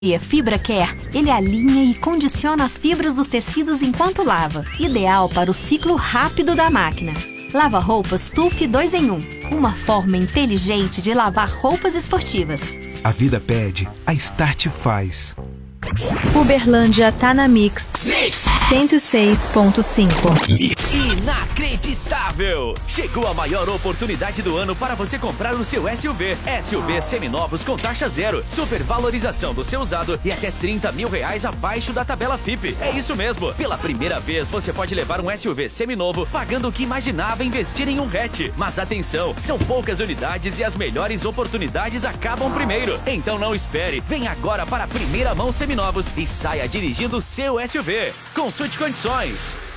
E a Fibra Care, ele alinha e condiciona as fibras dos tecidos enquanto lava. Ideal para o ciclo rápido da máquina. Lava-roupas Tuff 2 em 1. Uma forma inteligente de lavar roupas esportivas. A vida pede, a Start faz. Uberlândia tá na Mix 106.5. Inacreditável! Chegou a maior oportunidade do ano para você comprar o seu SUV. SUV seminovos com taxa zero, supervalorização do seu usado e até R$30 mil abaixo da tabela FIPE. É isso mesmo! Pela primeira vez você pode levar um SUV seminovo pagando o que imaginava investir em um hatch. Mas atenção, são poucas unidades e as melhores oportunidades acabam primeiro. Então não espere, vem agora para a primeira mão seminovos e saia dirigindo o seu SUV. Consulte condições.